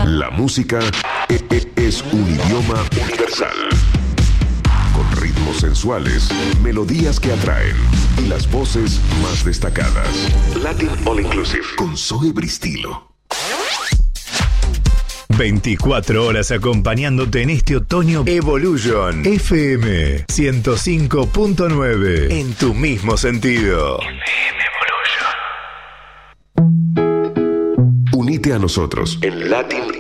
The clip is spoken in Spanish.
La música es un idioma universal. Con ritmos sensuales, melodías que atraen y las voces más destacadas. Latin All Inclusive con Zoe Bristilo. 24 horas acompañándote en este otoño. Evolution FM 105.9 en tu mismo sentido. Unite a nosotros en Latin